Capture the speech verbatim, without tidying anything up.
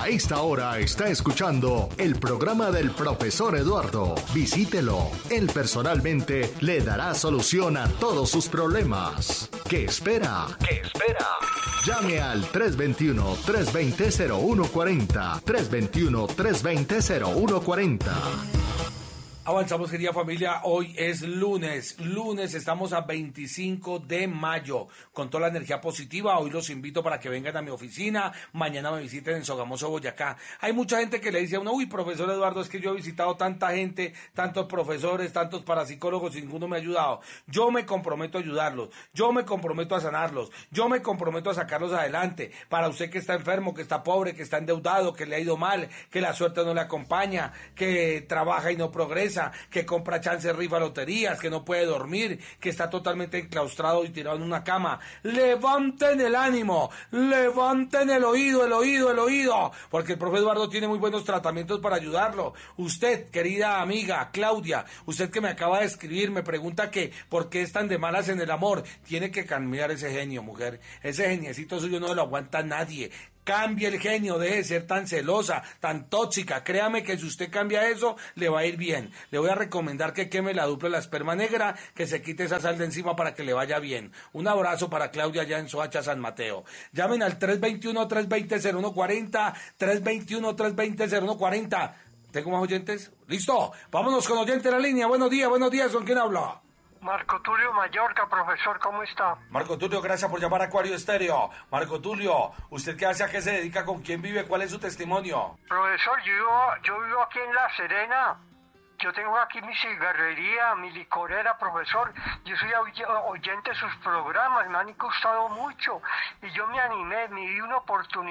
A esta hora está escuchando el programa del profesor Eduardo. Visítelo. Él personalmente le dará solución a todos sus problemas. ¿Qué espera? ¿Qué espera? Llame al tres dos uno, tres dos cero, cero uno cuatro cero, tres dos uno, tres dos cero, cero uno cuatro cero. Avanzamos, querida familia, hoy es lunes, lunes estamos a veinticinco de mayo, con toda la energía positiva. Hoy los invito para que vengan a mi oficina, mañana me visiten en Sogamoso, Boyacá. Hay mucha gente que le dice a uno, uy, profesor Eduardo, es que yo he visitado tanta gente, tantos profesores, tantos parapsicólogos y ninguno me ha ayudado. Yo me comprometo a ayudarlos, yo me comprometo a sanarlos, yo me comprometo a sacarlos adelante. Para usted que está enfermo, que está pobre, que está endeudado, que le ha ido mal, que la suerte no le acompaña, que trabaja y no progresa, que compra chance, rifa, loterías, que no puede dormir, que está totalmente enclaustrado y tirado en una cama. Levanten el ánimo, levanten el oído, el oído, el oído, porque el profe Eduardo tiene muy buenos tratamientos para ayudarlo. Usted, querida amiga Claudia, usted que me acaba de escribir, me pregunta que por qué están de malas en el amor. Tiene que cambiar ese genio, mujer. Ese geniecito suyo no lo aguanta nadie. Cambie el genio, deje de ser tan celosa, tan tóxica. Créame que si usted cambia eso, le va a ir bien. Le voy a recomendar que queme la dupla de la esperma negra, que se quite esa sal de encima para que le vaya bien. Un abrazo para Claudia allá en Soacha, San Mateo. Llamen al tres dos uno, tres dos cero, cero uno cuatro cero, tres dos uno, tres dos cero, cero uno cuatro cero. ¿Tengo más oyentes? ¡Listo! Vámonos con oyente en la línea. Buenos días, buenos días. ¿Con quién habla? Marco Tulio Mallorca, profesor, ¿cómo está? Marco Tulio, gracias por llamar a Acuario Estéreo. Marco Tulio, ¿usted qué hace? ¿A qué se dedica? ¿Con quién vive? ¿Cuál es su testimonio? Profesor, yo vivo, yo vivo aquí en La Serena. Yo tengo aquí mi cigarrería, mi licorera, profesor. Yo soy oyente de sus programas, me han gustado mucho. Y yo me animé, me di una oportunidad.